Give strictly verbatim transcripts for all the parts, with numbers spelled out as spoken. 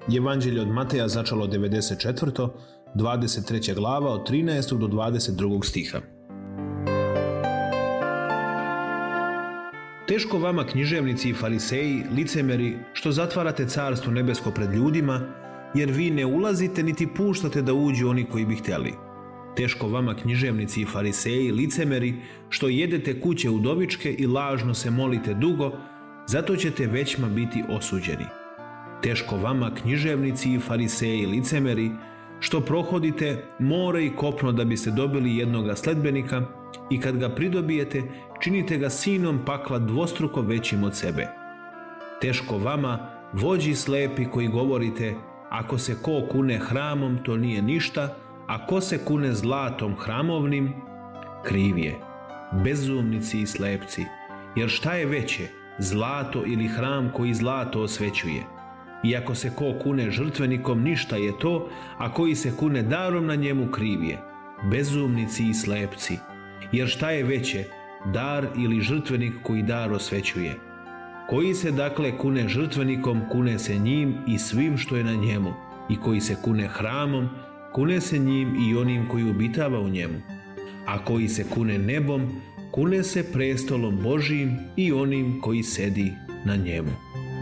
Evanđelje od Mateja začalo devedeset četvrto, dvadeset treća glava od trinaestog do dvadeset drugog stiha. Teško vama, književnici i fariseji, licemeri, što zatvarate carstvo nebesko pred ljudima, jer vi ne ulazite niti puštate da uđu oni koji bi htjeli. Teško vama, književnici i fariseji, licemeri, što jedete kuće udovičke i lažno se molite dugo, zato ćete većma biti osuđeni. Teško vama, književnici i fariseji, licemeri, što prohodite more i kopno da biste dobili jednoga sledbenika i kad ga pridobijete, činite ga sinom pakla dvostruko većim od sebe. Teško vama, vođi slepi koji govorite, ako se ko kune hramom, to nije ništa, a ko se kune zlatom hramovnim, kriv je. Bezumnici i slepci, jer šta je veće, zlato ili hram koji zlato osvećuje? I ako se ko kune žrtvenikom, ništa je to, a koji se kune darom na njemu, kriv je. Bezumnici i slepci, jer šta je veće, dar ili žrtvenik koji dar osvećuje? Koji se dakle kune žrtvenikom, kune se njim i svim što je na njemu, i koji se kune hramom, kune se njim i onim koji obitava u njemu. A koji se kune nebom, kune se prestolom Božijim i onim koji sedi na njemu.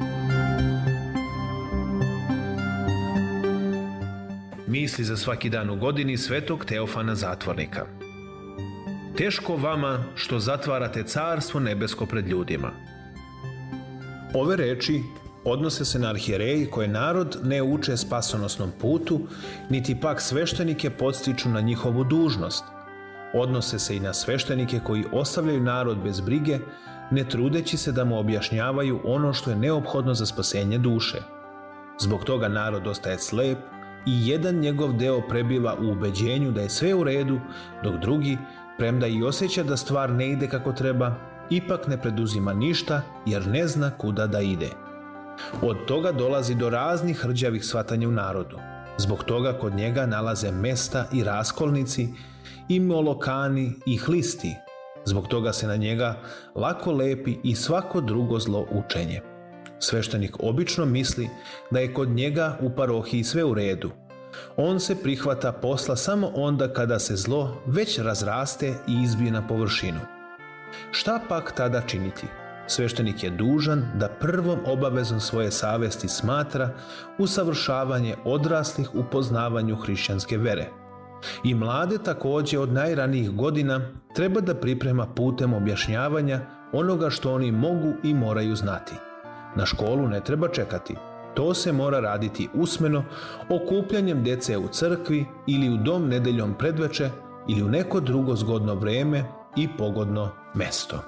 Misli za svaki dan u godini svetog Teofana Zatvornika. Teško vama što zatvarate carstvo nebesko pred ljudima. Ove reči odnose se na arhijereji koje narod ne uče spasonosnom putu, niti pak sveštenike podstiču na njihovu dužnost. Odnose se i na sveštenike koji ostavljaju narod bez brige, ne trudeći se da mu objašnjavaju ono što je neophodno za spasenje duše. Zbog toga narod ostaje slep i jedan njegov deo prebiva u ubeđenju da je sve u redu, dok drugi, premda i osjeća da stvar ne ide kako treba, ipak ne preduzima ništa jer ne zna kuda da ide. Od toga dolazi do raznih hrđavih shvatanja u narodu. Zbog toga kod njega nalaze mesta i raskolnici, i molokani i hlisti. Zbog toga se na njega lako lepi i svako drugo zlo učenje. Sveštenik obično misli da je kod njega u parohiji sve u redu. On se prihvata posla samo onda kada se zlo već razraste i izbije na površinu. Šta pak tada činiti? Sveštenik je dužan da prvom obavezom svoje savesti smatra usavršavanje odraslih u poznavanju hrišćanske vere. I mlade također od najranijih godina treba da priprema putem objašnjavanja onoga što oni mogu i moraju znati. Na školu ne treba čekati. To se mora raditi usmeno, okupljanjem dece u crkvi ili u dom nedeljom predveče ili u neko drugo zgodno vreme i pogodno mesto.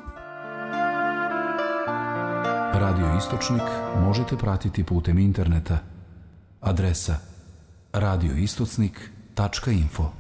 Radio Istočnik možete pratiti putem interneta. Adresa radio istočnik tačka info.